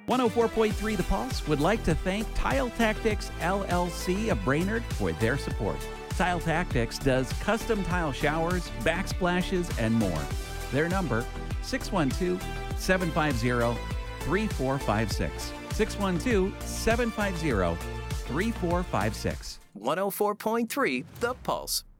104.3 The Pulse would like to thank Tile Tactics LLC of Brainerd for their support. Tile Tactics does custom tile showers, backsplashes, and more. Their number, 612-750-3456. 612-750-3456. 104.3 The Pulse.